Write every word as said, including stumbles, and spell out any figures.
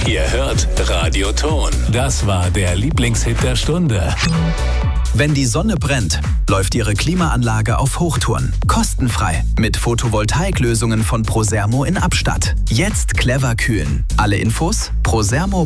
Ihr hört Radio Ton. Das war der Lieblingshit der Stunde. Wenn die Sonne brennt, läuft Ihre Klimaanlage auf Hochtouren. Kostenfrei mit Photovoltaiklösungen von Prosermo in Abstatt. Jetzt clever kühlen. Alle Infos prosermo